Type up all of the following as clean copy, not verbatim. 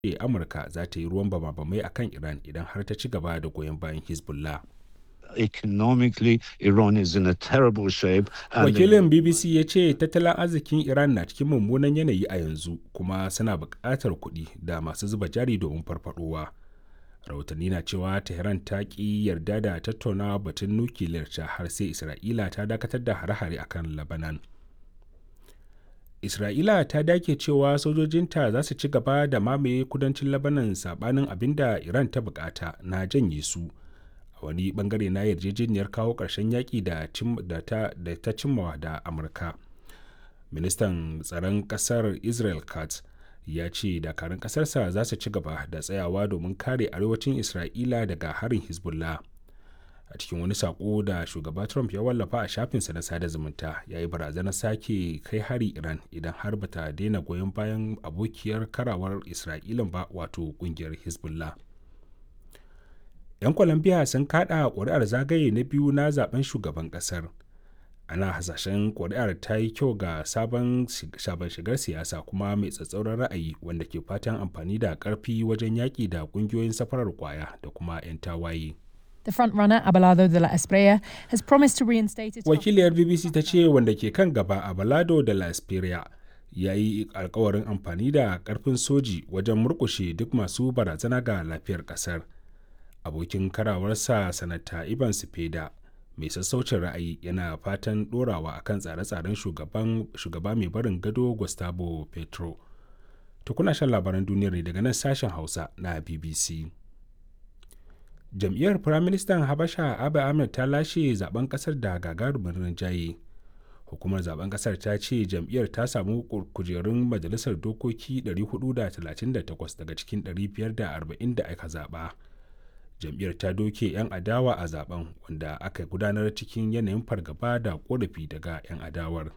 Amurka za ta yi ruwan bama-bamai a kan Iran idan har ta ci gaba da goyon bayan Hezbollah. Economically, Iran is in a terrible shape. Wakilin BBC ya ce tattalin arzikin Iran na cikin mummunan yanayi a yanzu kuma suna buƙatar kuɗi da masu zuba jari domin farfaɗowa. Rahotanni na cewa Tehran ta ƙi yarda da tattaunawa batun nukiliyar ta har sai Isra'ila ta dakatar da hare-hare a kan Lebanon. Isra'ila ta dake cewa sojojinta za su ci gaba da mamaye kudancin Lebanon saɓanin abin da Iran ta buƙata na janye su. Wani bangare na yarjejeniyar kawo ƙarshen yaƙi da ta cimmawa da Amurka. Ministan tsaron ƙasar Israel Katz ya ce dakarun ƙasarsa za su ci gaba da tsayawa domin kare arewacin Isra'ila daga harin Hezbollah. A cikin wani saƙo da shugaba Trump ya wallafa a shafinsa na sada zumunta, ya yi barazanar sake kai hari Iran idan har bata daina goyon bayan abokiyar karawar Isra'ilan ba, wato ƙungiyar Hezbollah. 'Yan Colombia sun kada ƙuri'ar zagaye na biyu na zaben shugaban ƙasar. Ana hasashen ƙuri'ar ta yi kyau ga sabon shigar siyasa kuma mai tsatsauran ra'ayi wanda ke fatan amfani da ƙarfi wajen yaƙi da ƙungiyoyin safarar ƙwaya da kuma 'yan tawaye. The frontrunner Abelardo de la Espriella has promised to reinstate its... Wakiliyar BBC ta ce wanda ke kan gaba Abelardo de la Espriella ya yi alkawarin amfani da ƙarfin soji wajen murƙushe duk masu barazana ga lafiyar ƙasar. Abokin karawarsa sanata Ivan Cepeda mai sassaucin ra'ayi yana fatan dorawa akan tsare-tsaren shugaba mai barin gado Gustavo Petro. Tukuna shan labaran duniyar ne daga nan sashen Hausa na BBC. Jam'iyyar Firaministan Habasha Abiy Ahmed ta lashe zaben kasar da gagarumin rinjaye. Hukumar zaben kasar ta ce jam'iyyar ta samu kujerun majalisar dokoki 438 daga cikin 540 da aka zaba. Jam'iyyar ta doke 'yan adawa a zaben wanda aka gudanar cikin yanayin fargaba da korafi daga 'yan adawar.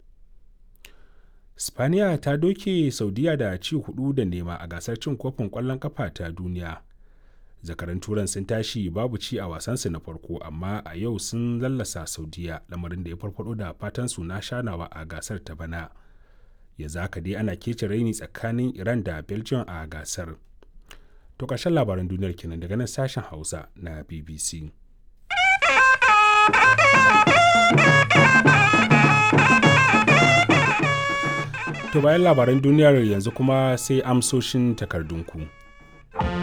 Spaniya ta doke Saudiya da ci 4-0 a gasar cin kofin ƙwallon kafa ta duniya. Zakaran turan sun tashi babu ci a wasansu na farko, amma a yau sun lallasa Saudiya, lamarin da ya farfado da fatan su na shanawa a gasar ta bana. Yanzu haka dai ana kece raini tsakanin Iran da Belgium a gasar. To ƙarshen labaran duniyar kenan daga nan sashen Hausa na BBC. To bayan labaran duniyar yanzu kuma sai amsoshin takardunku.